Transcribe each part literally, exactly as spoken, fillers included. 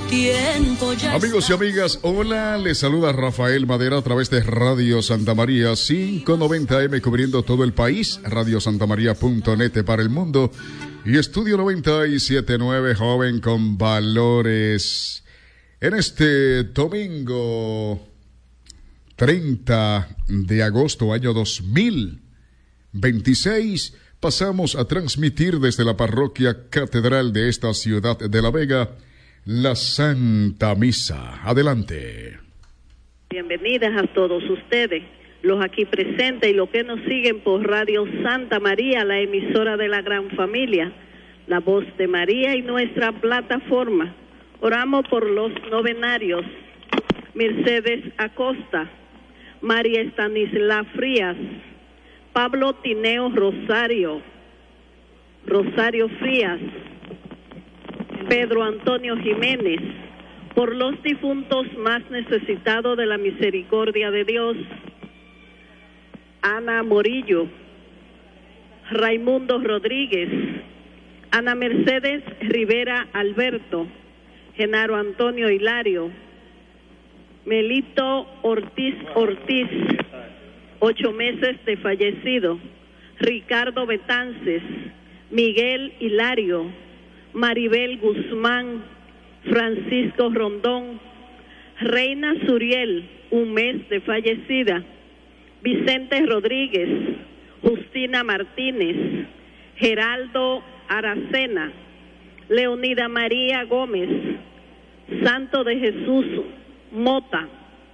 tiempo ya. Amigos y amigas, hola, les saluda Rafael Madera a través de Radio Santa María quinientos noventa eme cubriendo todo el país, radio santa maría punto net para el mundo y Estudio noventa y siete punto nueve Joven con Valores. En este domingo treinta de agosto año dos mil veintiséis pasamos a transmitir desde la parroquia catedral de esta ciudad de La Vega la Santa Misa. Adelante. Bienvenidas a todos ustedes, los aquí presentes y los que nos siguen por Radio Santa María, la emisora de la gran familia, la voz de María y nuestra plataforma. Oramos por los novenarios: Mercedes Acosta, María Estanisla Frías, Pablo Tineo Rosario, Rosario Frías, Pedro Antonio Jiménez, por los difuntos más necesitados de la misericordia de Dios: Ana Morillo, Raimundo Rodríguez, Ana Mercedes Rivera Alberto, Genaro Antonio Hilario, Melito Ortiz Ortiz, ocho meses de fallecido, Ricardo Betances, Miguel Hilario, Maribel Guzmán, Francisco Rondón, Reina Suriel, un mes de fallecida, Vicente Rodríguez, Justina Martínez, Geraldo Aracena, Leonida María Gómez, Santo de Jesús Mota,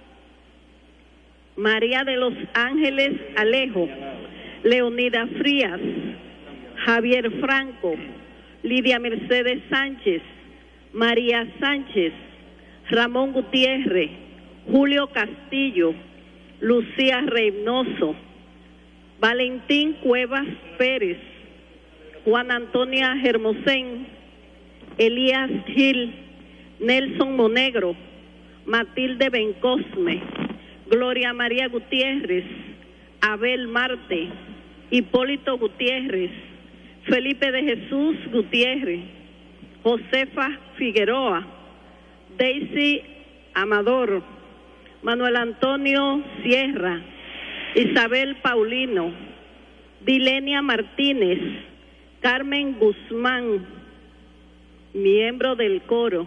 María de los Ángeles Alejo, Leonida Frías, Javier Franco, Lidia Mercedes Sánchez, María Sánchez, Ramón Gutiérrez, Julio Castillo, Lucía Reynoso, Valentín Cuevas Pérez, Juan Antonia Hermosén, Elías Gil, Nelson Monegro, Matilde Bencosme, Gloria María Gutiérrez, Abel Marte, Hipólito Gutiérrez, Felipe de Jesús Gutiérrez, Josefa Figueroa, Daisy Amador, Manuel Antonio Sierra, Isabel Paulino, Dilenia Martínez, Carmen Guzmán, miembro del coro.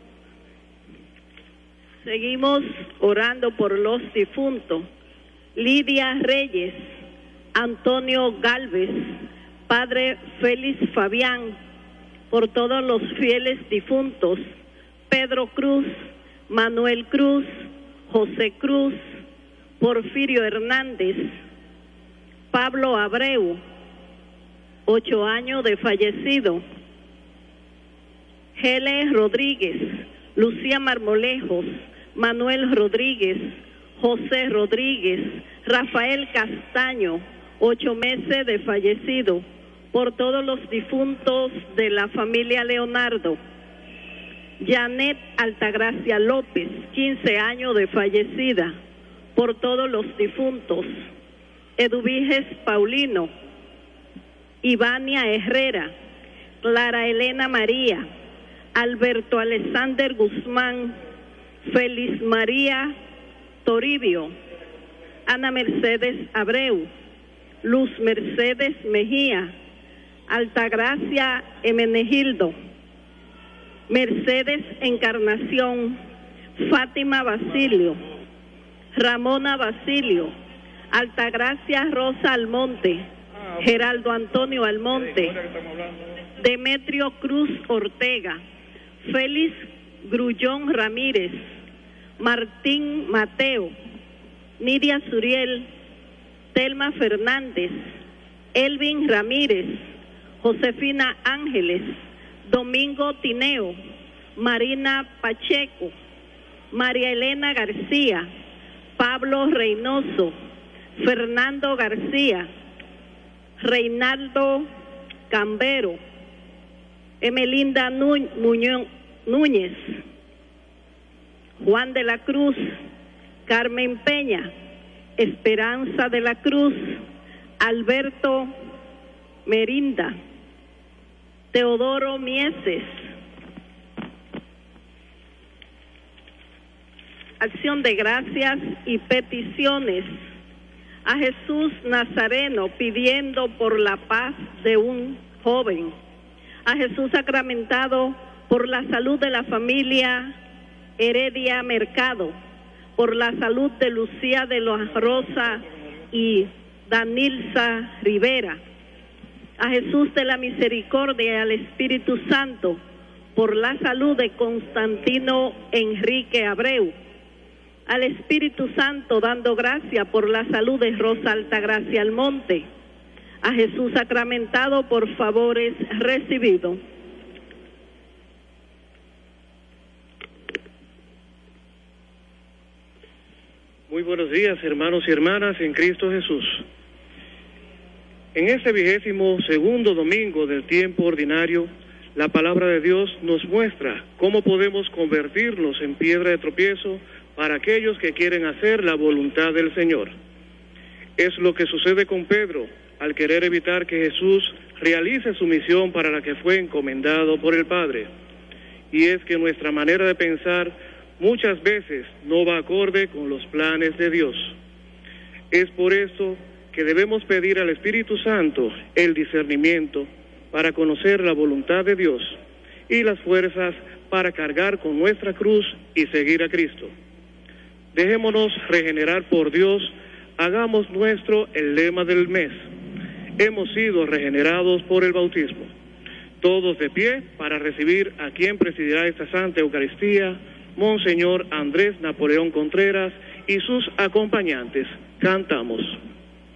Seguimos orando por los difuntos: Lidia Reyes, Antonio Galvez, Padre Félix Fabián, por todos los fieles difuntos: Pedro Cruz, Manuel Cruz, José Cruz, Porfirio Hernández, Pablo Abreu, ocho años de fallecido, Hele Rodríguez, Lucía Marmolejos, Manuel Rodríguez, José Rodríguez, Rafael Castaño, ocho meses de fallecido, por todos los difuntos de la familia Leonardo. Janet Altagracia López, quince años de fallecida, por todos los difuntos. Eduviges Paulino, Ivania Herrera, Clara Elena María, Alberto Alexander Guzmán, Feliz María Toribio, Ana Mercedes Abreu, Luz Mercedes Mejía, Altagracia Emenegildo, Mercedes Encarnación, Fátima Basilio, Ramona Basilio, Altagracia Rosa Almonte, Geraldo Antonio Almonte, Demetrio Cruz Ortega, Félix Grullón Ramírez, Martín Mateo, Nidia Suriel, Telma Fernández, Elvin Ramírez, Josefina Ángeles, Domingo Tineo, Marina Pacheco, María Elena García, Pablo Reynoso, Fernando García, Reinaldo Cambero, Emelinda Muñoz Núñez, Juan de la Cruz, Carmen Peña, Esperanza de la Cruz, Alberto Merinda, Teodoro Mieses, acción de gracias y peticiones. A Jesús Nazareno pidiendo por la paz de un joven. A Jesús sacramentado por la salud de la familia Heredia Mercado, por la salud de Lucía de la Rosa y Danilza Rivera. A Jesús de la Misericordia y al Espíritu Santo, por la salud de Constantino Enrique Abreu. Al Espíritu Santo dando gracia por la salud de Rosa Altagracia Almonte. A Jesús sacramentado por favores recibidos. Muy buenos días, hermanos y hermanas en Cristo Jesús. En este vigésimo segundo domingo del tiempo ordinario, la palabra de Dios nos muestra cómo podemos convertirnos en piedra de tropiezo para aquellos que quieren hacer la voluntad del Señor. Es lo que sucede con Pedro al querer evitar que Jesús realice su misión para la que fue encomendado por el Padre. Y es que nuestra manera de pensar muchas veces no va acorde con los planes de Dios. Es por eso que debemos pedir al Espíritu Santo el discernimiento para conocer la voluntad de Dios y las fuerzas para cargar con nuestra cruz y seguir a Cristo. Dejémonos regenerar por Dios, hagamos nuestro el lema del mes. Hemos sido regenerados por el bautismo. Todos de pie para recibir a quien presidirá esta Santa Eucaristía, Monseñor Andrés Napoleón Contreras y sus acompañantes. Cantamos.